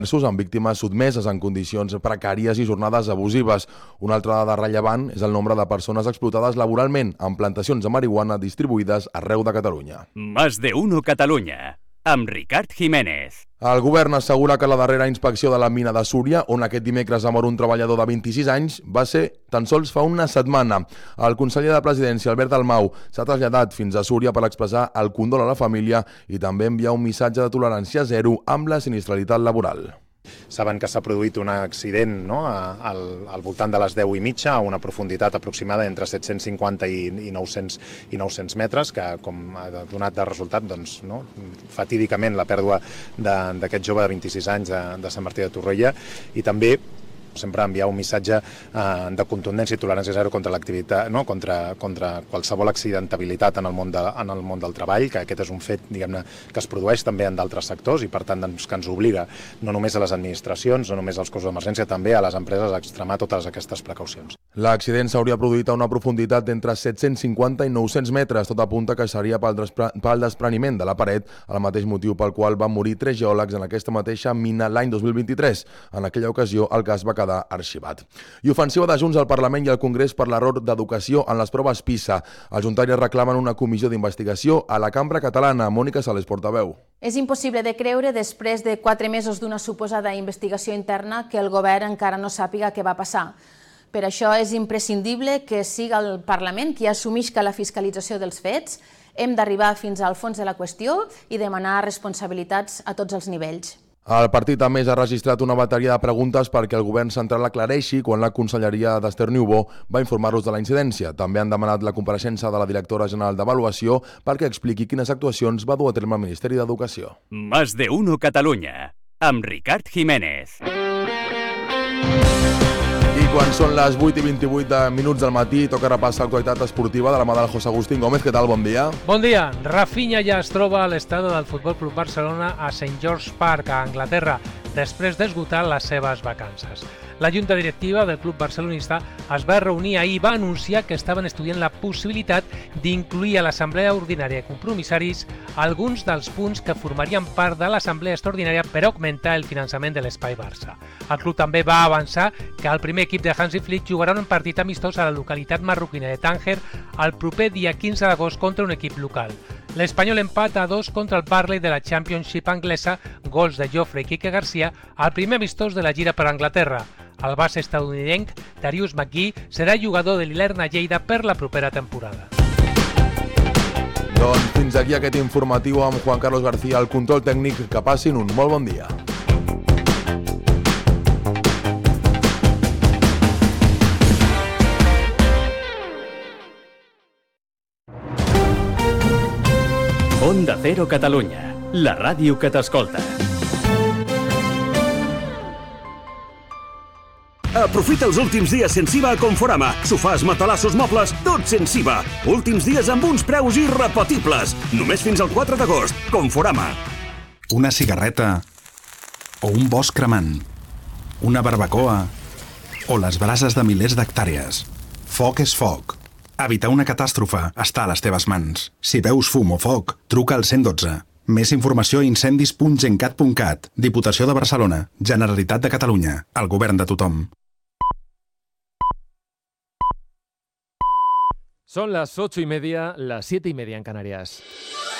amb víctimes sotmeses en condicions precàries i jornades abusives. Una altra dada rellevant és el nombre de persones explotades laboralment en plantacions de marihuana distribuïdes arreu de Catalunya. Más de uno Catalunya, amb Ricard Jiménez. El govern assegura que la darrera inspecció de la mina de Súria, on aquest dimecres va morir un treballador de 26 anys, va ser tan sols fa una setmana. El conseller de Presidència, Albert Dalmau, s'ha traslladat fins a Súria per expressar el condol a la família i també enviar un missatge de tolerància zero amb la sinistralitat laboral. Saben que s'ha produït un accident al voltant de les 10:30 a una profunditat aproximada entre 750 i 900 metres, que com ha donat de resultat fatídicament la pèrdua d'aquest jove de 26 anys de Sant Martí de Torroella, i també sempre enviar un missatge de contundència i tolerància zero contra l'activitat, contra qualsevol accidentabilitat en el món del treball, que aquest és un fet, diguem-ne, que es produeix també en d'altres sectors i per tant que ens obliga no només a les administracions, no només als cossos d'emergència, també a les empreses a extremar totes aquestes precaucions. L'accident s'hauria produït a una profunditat d'entre 750 i 900 metres, tot apunta que seria pel despreniment de la paret, el mateix motiu pel qual van morir 3 geòlegs en aquesta mateixa mina l'any 2023. En aquella ocasió el cas va quedar arxivat. I ofensiva de Junts al Parlament i al Congrés per l'error d'educació en les proves PISA. Els juntaris reclamen una comissió d'investigació a la Cambra Catalana. Mònica Sales, portaveu. És impossible de creure, després de 4 mesos d'una suposada investigació interna, que el govern encara no sàpiga què va passar. Per això és imprescindible que siga el Parlament qui assumisca la fiscalització dels fets. Hem d'arribar fins al fons de la qüestió i demanar responsabilitats a tots els nivells. El partit a més ha registrat una bateria de preguntes perquè el govern central aclareixi quan la conselleria d'Esther Niubó va informar-los de la incidència. També han demanat la compareixença de la directora general d'Avaluació perquè expliqui quines actuacions va dur a terme el Ministeri d'Educació. Más de uno Catalunya, amb Ricard Jiménez. I quan són les 8:28 minuts del matí, toca repassar l'actualitat esportiva de la mà del José Agustín Gómez. Què tal? Bon dia. Bon dia. Rafinha ja es troba a l'estadi del Futbol Club Barcelona a St. George Park, a Anglaterra, després d'esgotar les seves vacances. La junta directiva del club barcelonista es va reunir ahir i va anunciar que estaven estudiant la possibilitat d'incluir a l'assemblea ordinària de compromissaris alguns dels punts que formarien part de l'assemblea extraordinària per augmentar el finançament de l'Espai Barça. El club també va avançar que el primer equip de Hansi Flick jugarà un partit amistós a la localitat marroquina de Tànger el proper dia 15 d'agost contra un equip local. L'Espanyol empata a 2 contra el Burnley de la Championship anglesa, gols de Jofre i Quique Garcia, al primer amistós de la gira per Anglaterra. El base estadounidenc Darius McGee serà jugador de l'Ilerna Lleida per la propera temporada. Doncs fins aquí aquest informatiu amb Juan Carlos García, el control tècnic. Que passin un molt bon dia. Onda Cero Catalunya, la ràdio que t'escolta. Aprofita els últims dies sense IVA a Conforama. Sofàs, matalassos, mobles, tot sense IVA. Últims dies amb uns preus irrepetibles. Només fins al 4 d'agost. Conforama. Una cigarreta o un bosc cremant. Una barbacoa o les brases de milers d'hectàrees. Foc és foc. Evitar una catàstrofe està a les teves mans. Si veus fum o foc, truca al 112. Més informació a incendis.gencat.cat. Diputació de Barcelona. Generalitat de Catalunya. El govern de tothom. Son las 8:30, las 7:30 en Canarias.